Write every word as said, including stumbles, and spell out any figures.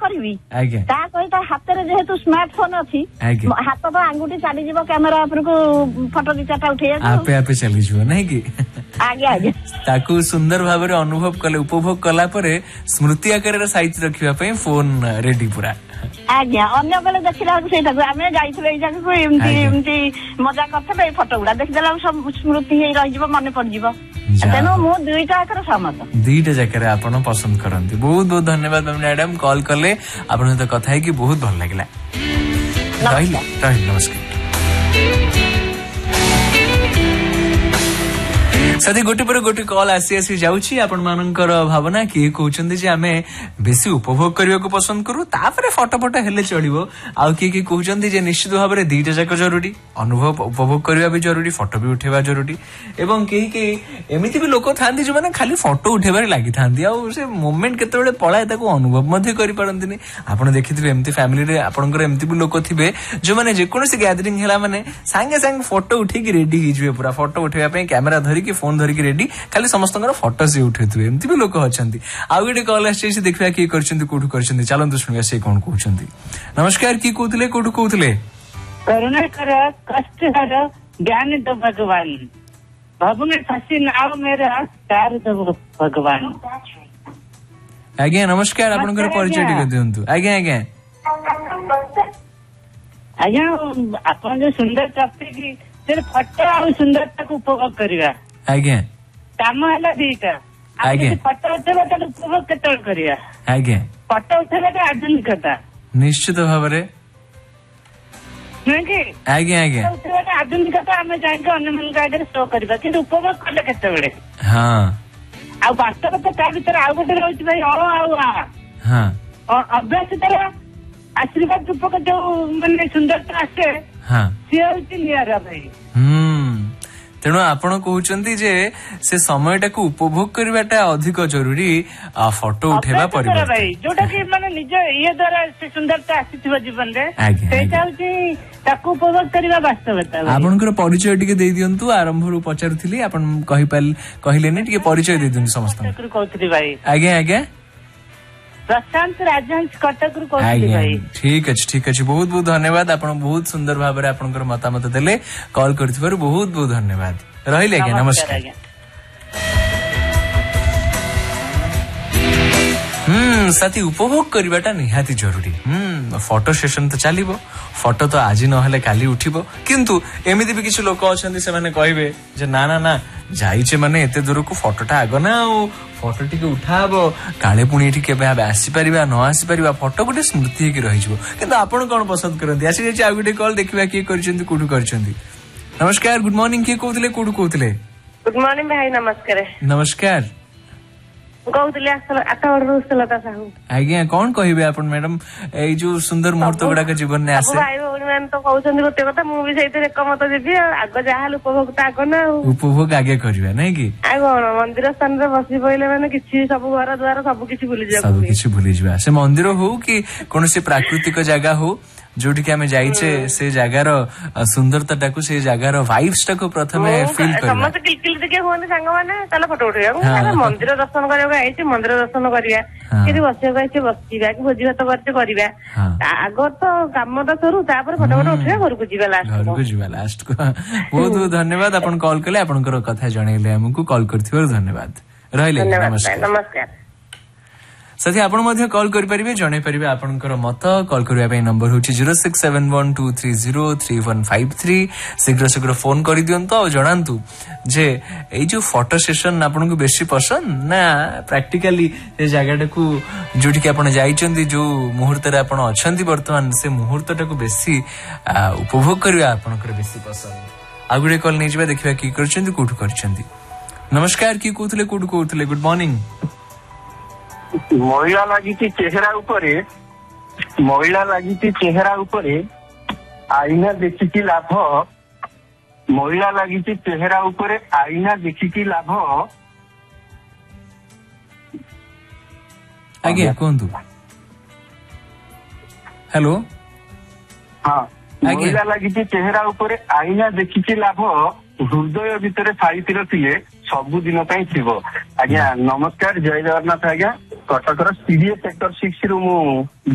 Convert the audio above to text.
କରିବି ତା ସହିତ ହାତରେ ଯେହେତୁ ସ୍ମାର୍ଟ ଫୋନ ଅଛି ହାତ ତ ଆଙ୍ଗୁଠି ଚାଲିଯିବ କ୍ୟାମେରା ଉପରକୁ ଫଟୋ ଦି ଚାରିଟା ଉଠେଇବାକୁ ଆପେ ଆପେ ଚାଲିଯିବ ନାଇଁ କି? ଆଜ୍ଞା ଆଜ୍ଞା ତାକୁ ସୁନ୍ଦର ଭାବରେ ଅନୁଭବ କଲେ ଉପଭୋଗ କଲା ପରେ ସ୍ମୃତି ଆକାରରେ ସାଇତି ରଖିବା ପାଇଁ ଫୋନ ରେଡି ପୁରା। ଆଜ୍ଞା ଅନ୍ୟ ବେଳେ ଦେଖିଲା ବେଳକୁ ସେଇଟାକୁ ଆମେ ଯାଇଥିଲୁ ଏଇ ଜାଗାକୁ ଏମିତି ଏମିତି ମଜା କରିଥିଲେ ଏଇ ଫଟୋ ଗୁଡା ଦେଖିଦେଲା ବେଳକୁ ସ୍ମୃତି ହେଇ ରହିଯିବ ମନେ ପଡିଯିବ। ତେଣୁ ମୁଁ ଦୁଇଟା ଆକାରେ ସହମତ। ଦୁଇଟା ଜାଗାରେ ଆପଣ ପସନ୍ଦ କରନ୍ତି। ବହୁତ ବହୁତ ଧନ୍ୟବାଦ ମ୍ୟାଡାମ କଲ୍ କଲେ ଆପଣଙ୍କ ସହିତ କଥା ହେଇକି ବହୁତ ଭଲ ଲାଗିଲା। ରହିଲି ରହିଲି ନମସ୍କାର। साथी गोटे पर गोटे कॉल आसी आसी जाउछि आपण मानकर भावना किए कहउछन्ती जे आमे बेसी उपभोग करिया को पसंद करू तापरे फोटो फोटो हेले चलिबो आ किए कि कहउछन्ती जे निश्चित भाबरे दीटा जाक जरूरी अनुभव उपभोग करिया भी जरूरी फोटो भी उठेबा जरूरी एवं केही के एमिति भी लोक थांती जे माने खाली फोटो उठेबारे लागि थांती आ से मोमेंट केतेबेले पळाय ताको अनुभव मध्ये करि पारंतिनी। आपण देखिथिबे एमिति फैमिली रे आपनकर एमिति भी लोक थिबे जो माने जे कोनोसी गैदरिंग हेला माने संगे संगे फोटो उठी कि रेडी हि जिवे पूरा फोटो उठेबा पे कैमरा धरि कि फोन धरिकी रेडी खाली समस्त फोटो से उठे एमती भी लोक अच्छा आउ गोटे कॉल आसी देखा किए कौटू कर चलते शुणा से कौन कहते। नमस्कार किए कहते कौटू कहते करुणाकर कष्टहर ज्ञान दो भगवान भवन फसी नाव मेरा तार दो भगवान। आज्ञा नमस्कार आपनकर परिचय टिके दियंतु। आज्ञा आज्ञा आज्ञा आपन जो सुंदर टॉपिक से फोटो आ सुंदरता को उपभोग करबा आज्ञा काम है दीटा आगे फोटो उठेबा त उपभोग केतल करिया आज्ञा फोटो उठेबा त आधुनिकता निश्चित भाबरे नहीं कि आज्ञा आज्ञा उठेबा त आधुनिकता हमें जाके अन्य मन का आगे शो करबा कि उपभोग करले केते बेले हां आ वास्तव तो ता भीतर आ गोटे रहउछ भाई ओ आ हां और अभ्यास तरा आशीर्वाद रूपक जो माने सुंदरता आसे हां से होती नियारा भाई। हम्म तेणु आपण कहउचंती जे से समयटा को उपभोग करबाटा अधिक जरूरी फोटो उठेबा परिबर्तन भाई जोटा कि माने निज ये द्वारा से सुंदरता आसीथिबा जीवन रे सेटा होची ताकू उपभोग करबा वास्तवता। आपनकर परिचय टिके दे दियंतु आरंभ रु पचारुथिली आपण कहि पाल कहिलेनी टिके परिचय दे दियंतु समस्त कहउथली भाई। आज्ञा आज्ञा प्रशांत राजहंस कटक रु कहउथली भाई। ठीक अछि ठीक अछि बहुत बहुत धन्यवाद आपण बहुत सुंदर भाबरे आपनकर मतामत देले कॉल करथिबारु बहुत बहुत धन्यवाद। रहिले आज्ञा नमस्कार। हम्म साथी उपभोग करबाटा निहाती जरूरी। हम्म फोटो सेशन तो चलिबो फोटो तो आज नहले काली उठिबो किंतु एमिति भी किछ लोक अछंती से माने कहबे जे ना ना ना जाइछे माने एते दूर को फोटोटा आगो ना फोटो टिके उठाबो काले पुणी एठी केबे आसी परिबा न आसी परिबा फोटो गोटे स्मृति के रहिजबो किंतु आपण कोन पसंद करंती। आसी जाइछे आ गोटे कॉल देखिबा की करछंती कोठू करछंती। नमस्कार गुड मॉर्निंग की कहउतले कोठू कहउतले। गुड मॉर्निंग भाई नमस्कार। नमस्कार कहउतले आठवड़ सुलता साहू। आज्ञा कौन कहबे आपण मैडम ए जो सुंदर मुहूर्त गुडा के जीवन ने आसे भाई भौणी मान तो कहउछन गोटे कथा मु भी सेते एकमत जेबी आगो जाहाल उपभोग ता आगो ना उपभोग आगे करबा नै कि आ कोन मंदिर स्थान रे बसी पइले माने किछि सब घर द्वार सब किछि भूली जाबो सब किछि भूली जाबा से मंदिर हो कि कोनोसी प्राकृतिक जगह हो जोठी के हमें जाइछे से जगार सुंदरता टाकू से जगार वाइब्स टाकू प्रथमे फील करबा समस्त किलकिल दिके होने संग माने ताला फोटो उठेबा मंदिर दर्शन करबा आइछे मंदिर दर्शन करिया केदी बसिया आइछे बसिबा कि भोजी भात करते करिबा आगो तो काम तो करू तापर फोटो फोटो उठेबा घर को जीवा लास्ट घर को जीवा लास्ट को बहुत बहुत धन्यवाद आपण कॉल करले आपनकर कथा जणैले हमकु कॉल करथिबार धन्यवाद। रहले नमस्कार नमस्कार। साथी आपण मध्य कॉल करि परिबे जणे परिबे आपनकर मत कॉल करिया पे नंबर होची zero six seven one two three zero three one five three शीघ्र शीघ्र फोन करि दियंतो और जणांतु जे ए जो फोटो सेशन आपनको बेसी पसंद ना प्रैक्टिकली ए जगह को जोठी के आपण जाइचंदी जो मुहूर्त रे आपण अछंती वर्तमान से मुहूर्त टाको बेसी उपभोग करिया आपनकर बेसी पसंद। आगुडे कॉल नै जिबा देखिबा की करचंदी कोठू करचंदी। नमस्कार की कहउतले कोठू कहउतले गुड मॉर्निंग। महिला लगी चेहरा उपरे महिला लगी चेहरा उपरे आईना देखिकी लाभ महिला लगी चेहरा उपरे आईना देखिकी लाभ। आगे कहतु हेलो हाँ महिला लगी चेहरा उपरे आईना देखिकी लाभ हृदय भितर साइती रखिले सबुदिन थी। आज्ञा नमस्कार जय जगन्नाथ। आज्ञा कटकर सीडीए सेक्टर सिक्स रु मु